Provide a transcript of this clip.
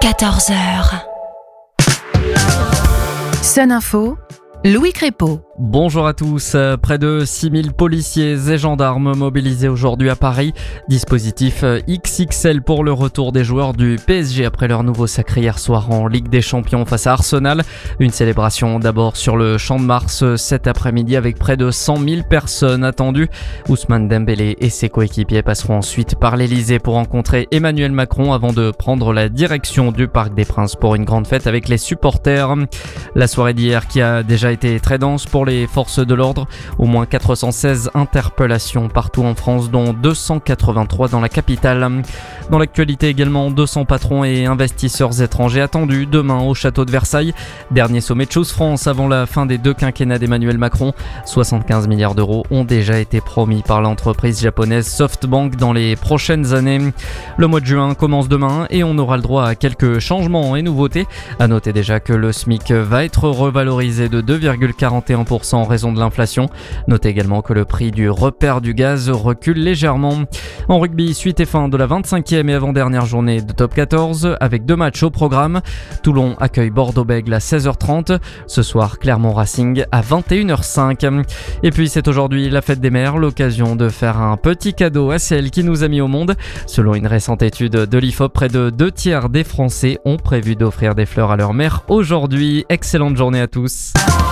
14h. Sun Info, Louis Crépeau. Bonjour à tous. Près de 6000 policiers et gendarmes mobilisés aujourd'hui à Paris. Dispositif XXL pour le retour des joueurs du PSG après leur nouveau sacré hier soir en Ligue des Champions face à Arsenal. Une célébration d'abord sur le Champ de Mars cet après-midi avec près de 100 000 personnes attendues. Ousmane Dembélé et ses coéquipiers passeront ensuite par l'Elysée pour rencontrer Emmanuel Macron avant de prendre la direction du Parc des Princes pour une grande fête avec les supporters. La soirée d'hier qui a déjà été très dense pour les forces de l'ordre. Au moins 416 interpellations partout en France, dont 283 dans la capitale. Dans l'actualité également, 200 patrons et investisseurs étrangers attendus demain au château de Versailles. Dernier sommet de Choose France avant la fin des 2 quinquennats d'Emmanuel Macron. 75 milliards d'euros ont déjà été promis par l'entreprise japonaise SoftBank dans les prochaines années. Le mois de juin commence demain et on aura le droit à quelques changements et nouveautés. À noter déjà que le SMIC va être revalorisé de 2,41% en raison de l'inflation. Notez également que le prix du repère du gaz recule légèrement. En rugby, suite et fin de la 25e et avant-dernière journée de Top 14 avec 2 matchs au programme. Toulon accueille Bordeaux-Bègles à 16h30. Ce soir, Clermont Racing à 21h05. Et puis c'est aujourd'hui la fête des mères, l'occasion de faire un petit cadeau à celle qui nous a mis au monde. Selon une récente étude de l'IFOP, près de 2/3 des Français ont prévu d'offrir des fleurs à leur mère aujourd'hui. Excellente journée à tous.